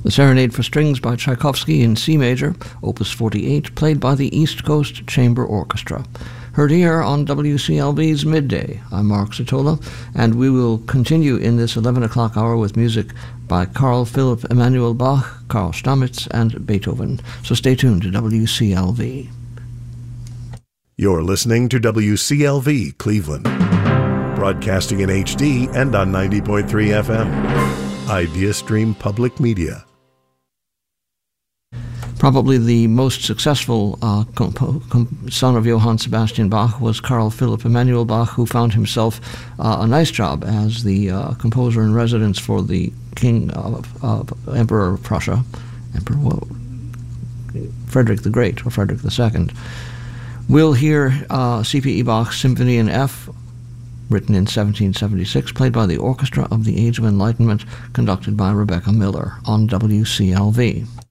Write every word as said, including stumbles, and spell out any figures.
The Serenade for Strings by Tchaikovsky in C major, Opus forty-eight, played by the East Coast Chamber Orchestra. Heard here on W C L V's Midday. I'm Mark Satola, and we will continue in this eleven o'clock hour with music by Carl Philipp Emanuel Bach, Karl Stamitz, and Beethoven. So stay tuned to W C L V. You're listening to W C L V Cleveland, broadcasting in H D and on ninety point three F M. IdeaStream Public Media. Probably the most successful uh, comp- comp- son of Johann Sebastian Bach was Carl Philipp Emanuel Bach, who found himself uh, a nice job as the uh, composer in residence for the King of, of Emperor of Prussia, Emperor well, Frederick the Great, or Frederick the Second. We'll hear uh, C P E Bach's Symphony in F, written in seventeen seventy-six, played by the Orchestra of the Age of Enlightenment, conducted by Rebecca Miller on W C L V.